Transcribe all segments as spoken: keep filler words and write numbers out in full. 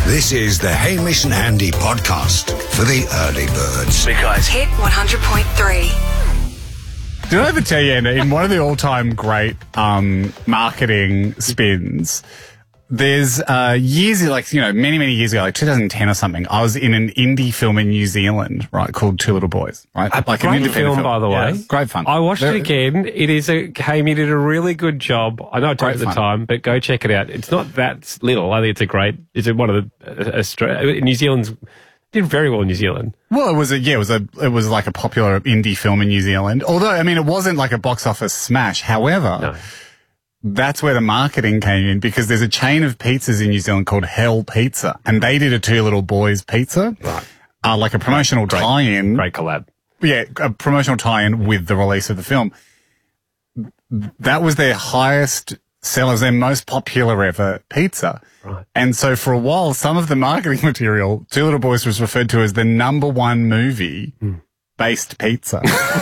This is the Hamish and Andy podcast for the early birds. Because Hit one hundred point three. Did I ever tell you, Anna, in one of the all-time great um, marketing spins, there's uh, years, like, you know, many, many years ago, like two thousand ten or something, I was in an indie film in New Zealand, right, called Two Little Boys, right? A like great an independent film, by the way. Yeah, great fun. I watched They're- it again. It is a, Hamey did a really good job. I know it took Great at the fun. time, but go check it out. It's not that little. I think it's a great, it's one of the, uh, Australia, New Zealand's, did very well in New Zealand. Well, it was a, yeah, it was a, it was like a popular indie film in New Zealand. Although, I mean, it wasn't like a box office smash. However, No. that's where the marketing came in, because there's a chain of pizzas in New Zealand called Hell Pizza, and they did a Two Little Boys pizza, Right. uh, like a promotional Great- tie-in. Great collab. Yeah, a promotional tie-in with the release of the film. That was their highest sellers, their most popular ever pizza. Right. And so for a while, some of the marketing material, Two Little Boys was referred to as the number one movie based pizza.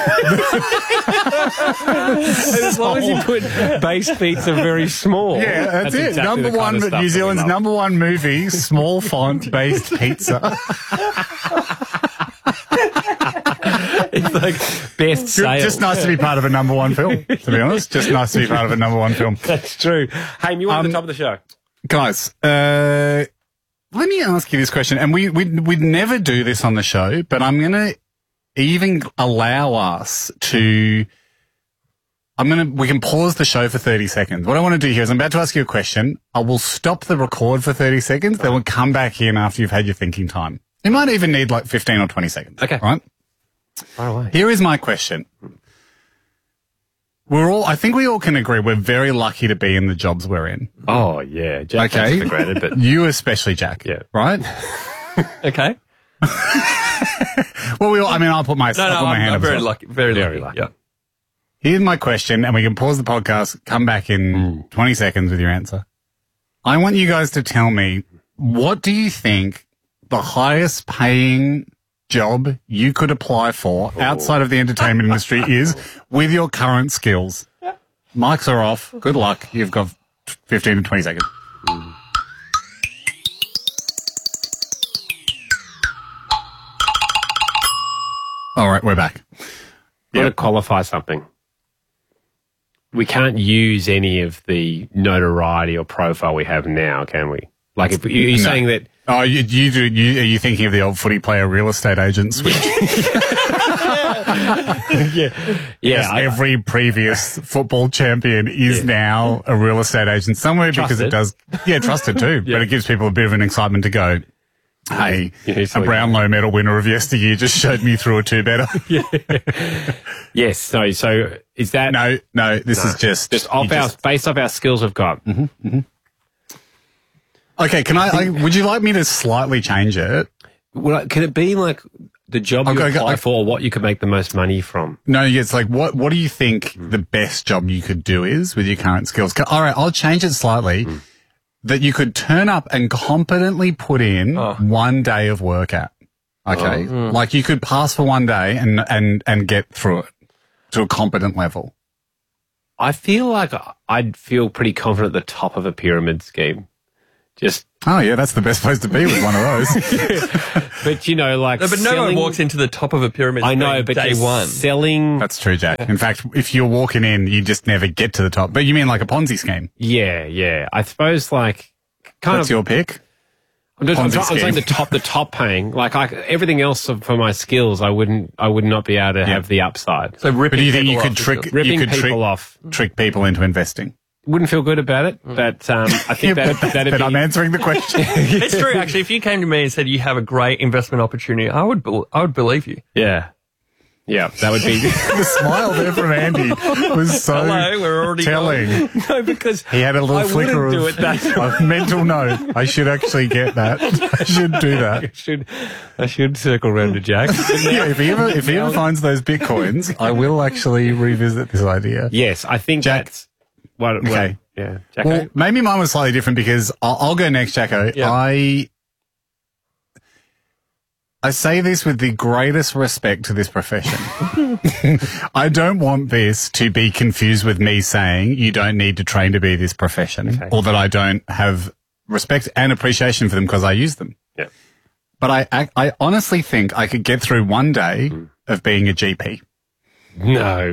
As long as you put base pizza very small. Yeah, that's, it. exactly Number the kind one, of stuff New that we Zealand's love. number one movie, small font based pizza. It's like best sales. Just nice to be part of a number one film, to be honest. Just nice to be part of a number one film. That's true. Hey, you want Um, the top of the show? Guys, uh, let me ask you this question. And we, we'd, we'd never do this on the show, but I'm going to even allow us to, I'm going to, we can pause the show for thirty seconds. What I want to do here is I'm about to ask you a question. I will stop the record for thirty seconds. Then we'll come back in after you've had your thinking time. You might even need like fifteen or twenty seconds. Okay. Right? Far away. Here is my question. We're all, I think we all can agree we're very lucky to be in the jobs we're in. Oh, yeah. Jack Okay. takes it for granted, but You especially, Jack. Yeah. Right? Okay. Well, we all, I mean, I'll put my, No, I'll no, put my I'm, hand I'm up as very well. lucky. Very, Very lucky. lucky. Yeah. Here's my question, and we can pause the podcast, come back in twenty seconds with your answer. I want you guys to tell me, what do you think the highest paying job you could apply for outside of the entertainment industry is with your current skills? Mics are off. Good luck. You've got fifteen to twenty seconds. All right, we're back. Got to qualify something. We can't use any of the notoriety or profile we have now, can we? Like, if you- you're No. saying that, Oh, you, you do. You, are you thinking of the old footy player real estate agent switch? yeah, Yes, I- every previous football champion is now a real estate agent somewhere because it does, yeah, trusted too. But it gives people a bit of an excitement to go, hey, Yeah, so a we- Brownlow medal winner of yesteryear just showed me through a two better. yes. No, so is that No, no, this is just, just off you our just- based off our skills we've got? okay, can I, I, would you like me to slightly change it? Well, can it be like the job I'll you go- apply I- for, or what you could make the most money from? No, it's like, what, what do you think the best job you could do is with your current skills? Ca- All right, I'll change it slightly. That you could turn up and competently put in one day of work at. Okay. Like you could pass for one day and, and, and get through it to a competent level. I feel like I'd feel pretty confident at the top of a pyramid scheme. Just, Oh yeah, that's the best place to be with one of those. but you know, like No, but no selling, one walks into the top of a pyramid. I know, scheme but day just one. selling. That's true, Jack. In fact, if you're walking in, you just never get to the top. But you mean like a Ponzi scheme? Yeah, yeah. I suppose like kind That's of. your pick? I'm, just, I'm, Ponzi try- I'm saying scheme. the top, the top paying. Like I, everything else for my skills, I wouldn't, I would not be able to have the upside. So ripping But do you think people you could off is trick, good. Ripping you could people trick, off. trick people into investing? Wouldn't feel good about it, but um, I think Yeah, that but, that'd but be. I'm answering the question. It's true, actually. If you came to me and said you have a great investment opportunity, I would, bel I would believe you. Yeah, yeah. That would be. The smile there from Andy was so Hello, we're already telling. No, because He had a little I flicker wouldn't of do it that a mental note. I should actually get that. I should do I that. should, I should circle round to Jack. Yeah, if he ever if he ever finds those bitcoins, I will actually revisit this idea. Yes, I think Jack. that's what. Okay. Well, yeah, Jacko. Well, maybe mine was slightly different because I'll, I'll go next, Jacko. Yeah. I I say this with the greatest respect to this profession. I don't want this to be confused with me saying you don't need to train to be this profession, Okay. or that I don't have respect and appreciation for them because I use them. Yeah. But I, I, I honestly think I could get through one day of being a G P. No.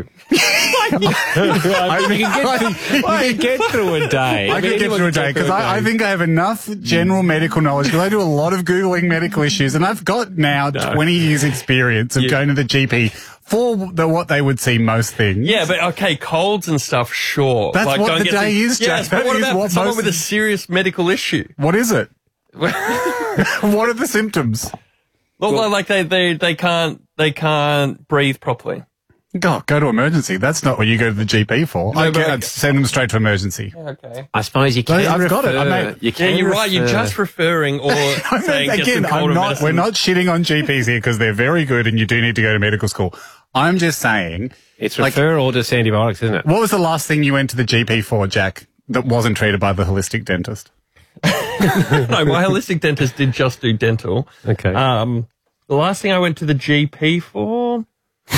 I, you can get, through, I can get through a day. I could get through a day because I, I think I have enough general medical knowledge because I do a lot of Googling medical issues and I've got now No. twenty years experience of Yeah. going to the G P for the, what they would see most things. Yeah, but okay, colds and stuff, sure. That's what go and the get day some- is, Jack. Yes, but That what is about what someone most- with a serious medical issue? What is it? What are the symptoms? Well, well, like they, they, they can't they can't breathe properly. Go, go to emergency. That's not what you go to the G P for. I but- get, I'd send them straight to emergency. Okay. I suppose you can I've refer. got it. I made- You Yeah, can you're right. You're refer. just referring or I saying mean, get some again, cold I'm not, medicine. we're not shitting on G Ps here because they're very good and you do need to go to medical school. I'm just saying, It's like- refer or just antibiotics, isn't it? what was the last thing you went to the G P for, Jack, that wasn't treated by the holistic dentist? No, my holistic dentist did just do dental. Okay. Um, the last thing I went to the G P for,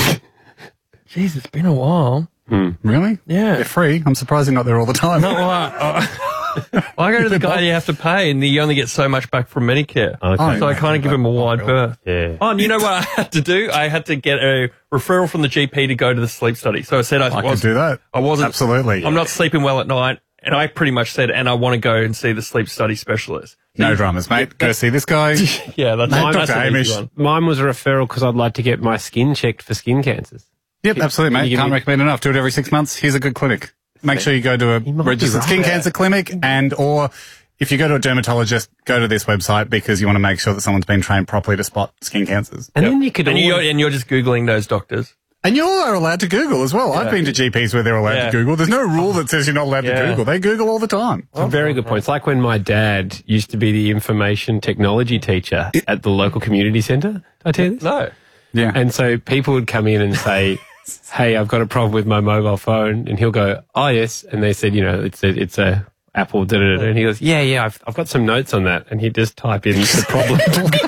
jeez, it's been a while. Really? Yeah. They're free. I'm surprised you're not there all the time. No, well, I, I, I go to the guy you have to pay, and you only get so much back from Medicare. Okay. So I kind of give him a wide berth. Yeah. Oh, and you know what I had to do? I had to get a referral from the G P to go to the sleep study. So I said I, I was, could do that. I wasn't. Absolutely. I'm not sleeping well at night, and I pretty much said, and I want to go and see the sleep study specialist. No dramas, mate. Go see this guy. Yeah, that's, Mate, that's Doctor an Hamish. easy one. Mine was a referral because I'd like to get my skin checked for skin cancers. Yep, absolutely, Can mate. you give Can't me- recommend enough. Do it every six months. Here's a good clinic. Make sure you go to a might be registered skin right. cancer clinic and or if you go to a dermatologist, go to this website because you want to make sure that someone's been trained properly to spot skin cancers. And then you could And you're, always- and you're just Googling those doctors. And you are allowed to Google as well. I've been to G Ps where they're allowed Yeah. to Google. There's no rule that says you're not allowed Yeah. to Google. They Google all the time. It's a very good point. It's like when my dad used to be the information technology teacher at the local community centre. Did I tell you this? No. Yeah. And so people would come in and say, hey, I've got a problem with my mobile phone. And he'll go, oh, yes. And they said, you know, it's a, it's a Apple, da, da, da. And he goes, yeah, yeah, I've, I've got some notes on that. And he'd just type in the problem.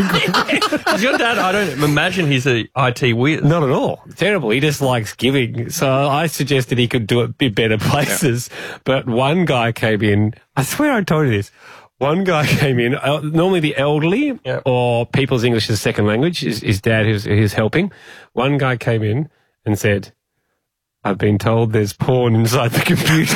Is your dad, I don't imagine he's a I T whiz. Not at all. Terrible. He just likes giving. So I suggested he could do it in better places. But one guy came in. I swear I told you this. One guy came in, uh, normally the elderly Yep. or people's English as a second language, his, his dad who's, who's helping. One guy came in and said, I've been told there's porn inside the computer.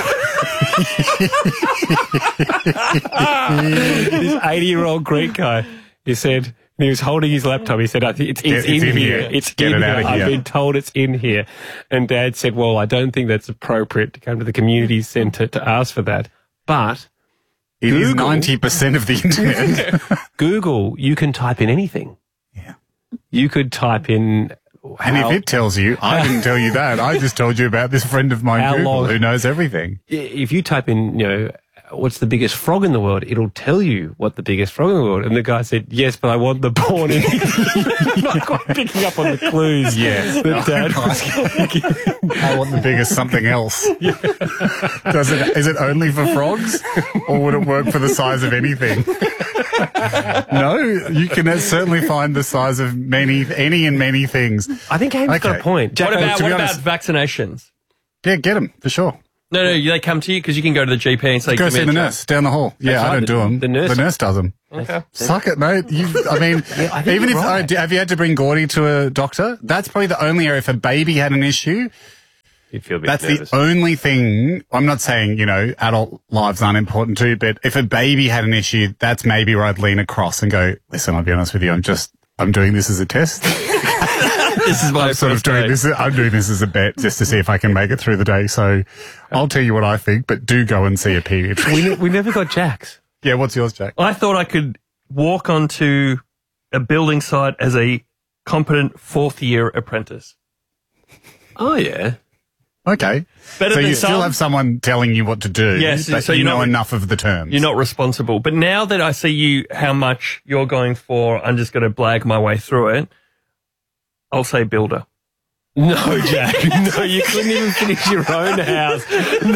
This eighty-year-old Greek guy, he said, and he was holding his laptop. He said, I think it's, it's, It's in, in here. here. It's Get in it out here. of here." I've been told it's in here. And Dad said, well, I don't think that's appropriate to come to the community centre to ask for that. But It is Google. ninety percent of the internet. Google, you can type in anything. Yeah. You could type in And how, if it tells you, I didn't tell you that. I just told you about this friend of mine, How Google, long- who knows everything. if you type in, you know, what's the biggest frog in the world, it'll tell you what the biggest frog in the world. And the guy said, yes, but I want the porn in it. Not quite picking up on the clues. Yes. That Dad was I want the biggest something else. Does it? Is it only for frogs, or would it work for the size of anything? No, you can certainly find the size of many, any and many things. I think Ham's got Okay. a point. Jack, What about, to be what about honest- vaccinations? Yeah, get them for sure. No, no, they come to you because you can go to the G P and say, Go "Give me see a the jab." nurse down the hall. Yeah, That's I right, don't do them. the nurse- the nurse does them. Okay. Suck it, mate. You, I mean, I think even you're if right. uh, have you had to bring Gordy to a doctor? That's probably the only area. If a baby had an issue, You'd feel a bit that's nervous. the only thing. I'm not saying, you know, adult lives aren't important too, but if a baby had an issue, that's maybe where I'd lean across and go, listen, I'll be honest with you. I'm just, I'm doing this as a test. This is my I'm sort of first doing day. this. I'm doing this as a bet just to see if I can make it through the day. So I'll tell you what I think, but do go and see a pediatrician. we, ne- we never got Jack's. Yeah. What's yours, Jack? I thought I could walk onto a building site as a competent fourth year apprentice. Oh, yeah. Okay. Better so than you still some. have someone telling you what to do. Yes, but so you you're know not- enough of the terms. You're not responsible. But now that I see you, how much you're going for, I'm just going to blag my way through it. I'll say builder. No, Jack. No, you couldn't even finish your own house.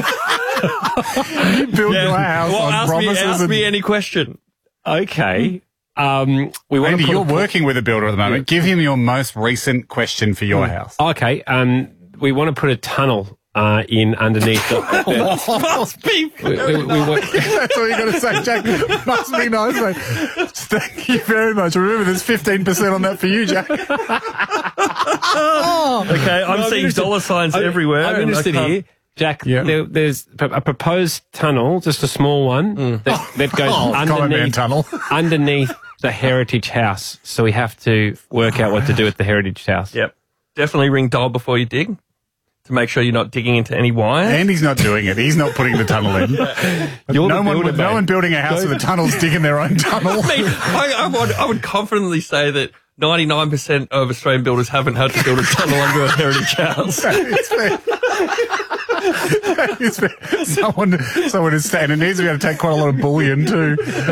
You build your house Well, on ask me, promises. ask and, me any question. Okay. Um, we want Andy, to put you're a- working with a builder at the moment. Give him your most recent question for your house. Okay. Um, we want to put a tunnel uh, in underneath the... Must be. we, we, we, we, That's all you got to say, Jack. Must be nice, mate. Thank you very much. Remember, there's fifteen percent on that for you, Jack. Okay, I'm No, I'm seeing interested- dollar signs I'm- everywhere. I'm and I interested can't- here. Jack, Yeah. there, there's a proposed tunnel, just a small one, that, that goes Oh, Common Man underneath, Tunnel. underneath the Heritage House. So we have to work out what to do with the Heritage House. Yep. Definitely ring dial before you dig to make sure you're not digging into any wires. Andy's not doing it. He's not putting the tunnel in. You're no the one, builder, no mate. one building a house with a tunnel's digging their own tunnel. I, mean, I, I, would, I would confidently say that ninety-nine percent of Australian builders haven't had to build a tunnel under a heritage house. It's fair. It's fair. Someone, someone is saying it needs to be able to take quite a lot of bullion too.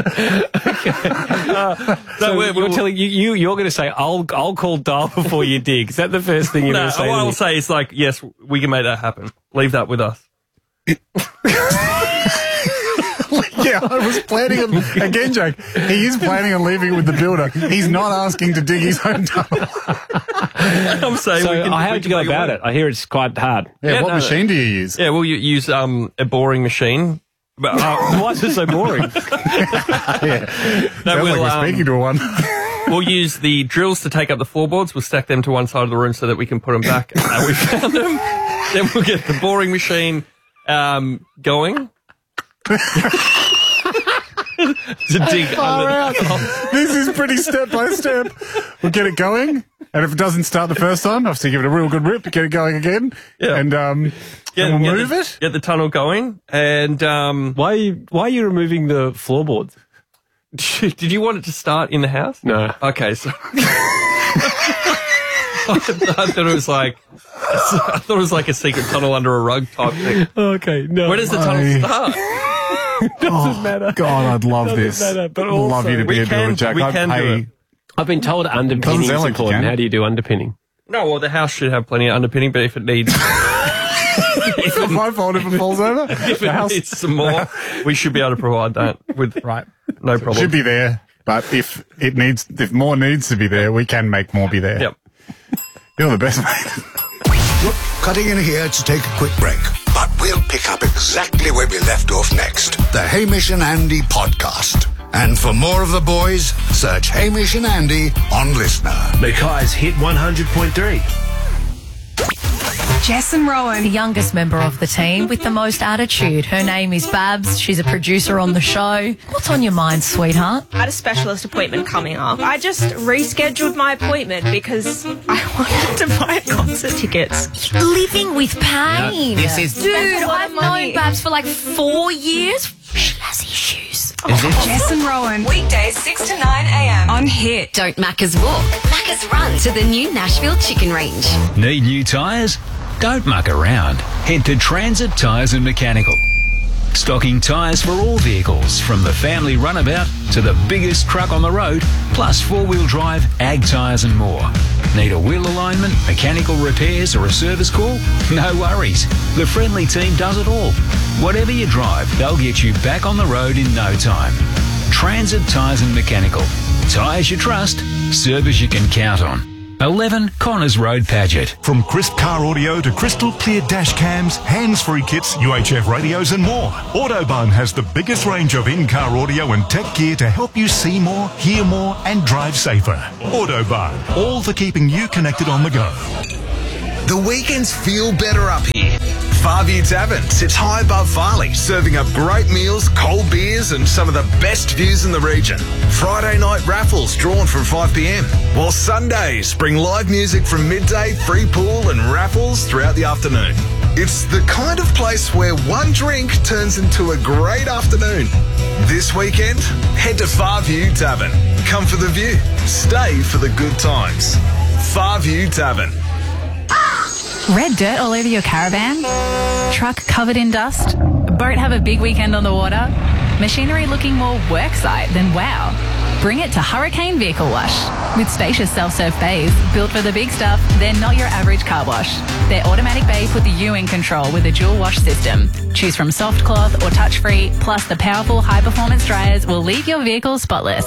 So we're- you're we're- telling you, you you're going to say I'll I'll call dial before you dig. Is that the first thing you're No, going to say? what to I'll me? say is like, yes, we can make that happen. Leave that with us. Yeah, I was planning on, again, Jack, he is planning on leaving it with the builder. He's not asking to dig his own tunnel. I'm saying So we can. how we would can you go make about work. it? I hear it's quite hard. Yeah, Yeah, what no, machine do you use? Yeah, we'll u- use um, a boring machine. But, uh, Why is it so boring? no, Sounds like we'll, we're um, speaking to one. we'll use the drills to take up the floorboards. We'll stack them to one side of the room so that we can put them back how we found them. Then we'll get the boring machine um, going. to dig Far under out. This is pretty step by step. We'll get it going, and if it doesn't start the first time, obviously give it a real good rip, get it going again, Yeah. and um, Get, and we'll get move the, it. Get the tunnel going. And um, Why are you why are you removing the floorboards? did you want it to start in the house? No. Okay, so I thought it was like I thought it was like a secret tunnel under a rug type thing. Okay, no. Where does the tunnel I- start? doesn't matter. God, I'd love Doesn't this. matter, but love also- you to be We a builder, can- Jack. we I'd can do pay. it. I've been told underpinning Doesn't is sound like you important. can. How do you do underpinning? No, well, the house should have plenty of underpinning, but if it needs It's not my fault if it falls over. if The it house needs some more, we should be able to provide that with right no problem. should be there, but if it needs, if more needs to be there, we can make more be there. Yep. You're the best, mate. Cutting in here to take a quick break, but we'll pick up exactly where we left off next. The Hamish and Andy podcast. And for more of the boys, search Hamish and Andy on Listener. Mackay's Hit one hundred point three. Jess and Rowan. The youngest member of the team with the most attitude. Her name is Babs. She's a producer on the show. What's on your mind, sweetheart? I had a specialist appointment coming up. I just rescheduled my appointment because I wanted to buy concert tickets. Living with pain. This is- Dude, That's a lot I've of money. known Babs for like four years. She has issues. Jess and Rowan Weekdays six to nine a.m. on Hit. Don't Macca's walk, Macca's run to the new Nashville Chicken Range. Need new tyres? Don't muck around. Head to Transit Tyres and Mechanical. Stocking tyres for all vehicles, from the family runabout to the biggest truck on the road, plus four-wheel drive, ag tyres and more. Need a wheel alignment, mechanical repairs or a service call? No worries. The friendly team does it all. Whatever you drive, they'll get you back on the road in no time. Transit Tyres and Mechanical. Tyres you trust, service you can count on. eleven Connors Road, Paget. From crisp car audio to crystal clear dash cams, hands-free kits, U H F radios and more, Autobahn has the biggest range of in-car audio and tech gear to help you see more, hear more and drive safer. Autobahn, all for keeping you connected on the go. The weekends feel better up here. Farview Tavern sits high above Farley, serving up great meals, cold beers and some of the best views in the region. Friday night raffles drawn from five p.m, while Sundays bring live music from midday, free pool and raffles throughout the afternoon. It's the kind of place where one drink turns into a great afternoon. This weekend, head to Farview Tavern. Come for the view, stay for the good times. Farview Tavern. Red dirt all over your caravan? Truck covered in dust? Boat have a big weekend on the water? Machinery looking more worksite than wow? Bring it to Hurricane Vehicle Wash. With spacious self-serve bays, built for the big stuff, they're not your average car wash. Their automatic bay put the you in control with a dual wash system. Choose from soft cloth or touch-free, plus the powerful high-performance dryers will leave your vehicle spotless.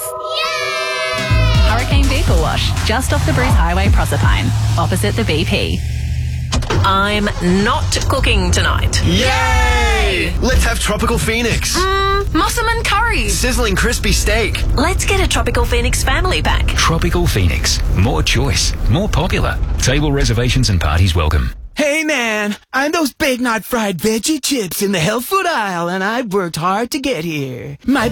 Hurricane Vehicle Wash, just off the Bruce Highway, Proserpine, opposite the B P. I'm not cooking tonight. Yay! Let's have Tropical Phoenix. Mm, Musselman curry. Sizzling crispy steak. Let's get a Tropical Phoenix family pack. Tropical Phoenix. More choice. More popular. Table reservations and parties welcome. Hey man, I'm those Big Knot fried veggie chips in the health food aisle and I've worked hard to get here. My